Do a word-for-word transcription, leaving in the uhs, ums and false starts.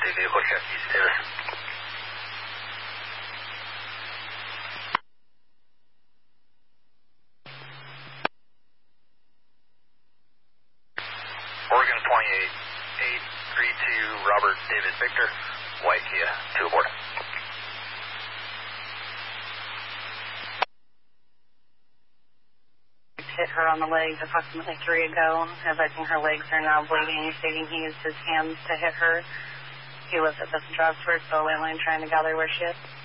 Day vehicle check, East Davis. Oregon twenty-eight, eight three two, Robert David Victor, white Kia, two aboard. Hit her on the legs approximately three ago, advising her legs are now bleeding, stating he used his hands to hit her. He was at the transfer, so line trying to gather where she is.